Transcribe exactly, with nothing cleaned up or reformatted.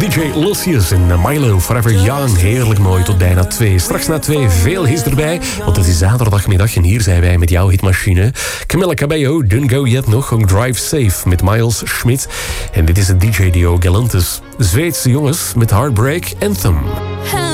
D J Lucius en Milo, Forever Young. Heerlijk mooi tot bijna twee. Straks na twee veel hits erbij, want het is zaterdagmiddag en hier zijn wij met jouw hitmachine. Camila Cabello, Don't Go Yet nog, ook Drive Safe met Miles Schmidt. En dit is het D J-duo Galantis. Zweedse jongens met Heartbreak Anthem.